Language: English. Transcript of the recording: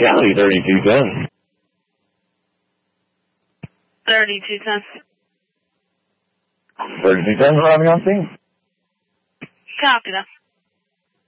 Cali, 3210. 3210. 3210 arriving on scene. Copy that.